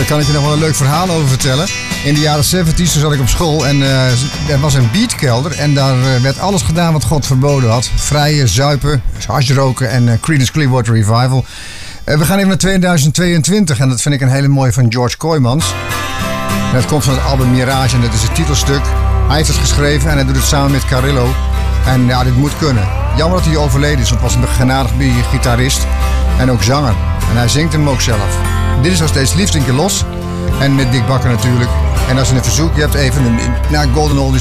daar kan ik je nog wel een leuk verhaal over vertellen. In de jaren 70 zat ik op school en er was een beatkelder. En daar werd alles gedaan wat God verboden had. Vrijen, zuipen, hashroken en Creedence Clearwater Revival. We gaan even naar 2022 en dat vind ik een hele mooie van George Kooijmans. En dat komt van het album Mirage en dat is het titelstuk. Hij heeft het geschreven en hij doet het samen met Carillo. En ja, dit moet kunnen. Jammer dat hij overleden is, want hij was een genadig gitarist en ook zanger. En hij zingt hem ook zelf. Dit is nog steeds Liefst een keer los. En met Dick Bakker natuurlijk. En als je een verzoekje hebt, even naar Golden Oldies